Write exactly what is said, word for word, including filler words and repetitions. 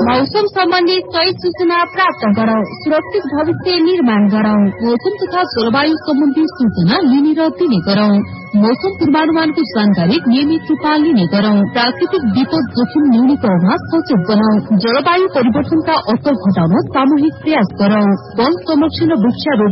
मौसम सम्बन्धी सही सूचना प्राप्त गरौं, सुरक्षित भविष्य निर्माण गरौं। मौसम तथा जलवायु सम्बन्धी सूचना लिने र दिने गरौं। मौसम पूर्वानुमानको जानकारी नियमित रूपमा लिने गरौं। प्राकृतिक विपद जोखिम न्यूनीकरणमा सचेत बनौं। जलवायु परिवर्तनका असर घटाउन सामूहिक प्रयास गरौं। वन संरक्षण र वृक्षारोपण